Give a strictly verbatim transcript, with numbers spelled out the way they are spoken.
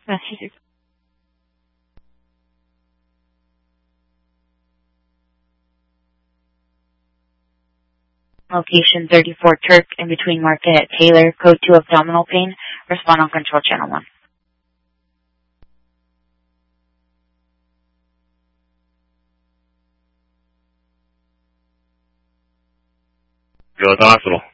Message. Location thirty-four Turk, in between Market at Taylor, code two abdominal pain. Respond on control channel one. Go to the hospital.